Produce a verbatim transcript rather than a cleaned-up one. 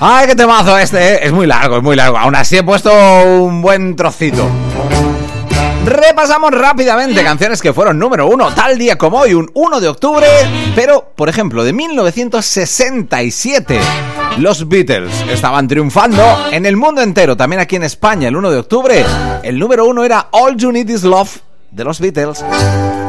Ay, qué temazo este, ¿eh? Es muy largo, es muy largo. Aún así he puesto un buen trocito. Repasamos rápidamente canciones que fueron número uno tal día como hoy, un uno de octubre, pero, por ejemplo, de mil novecientos sesenta y siete, los Beatles estaban triunfando en el mundo entero, también aquí en España, el uno de octubre. El número uno era All You Need Is Love de los Beatles.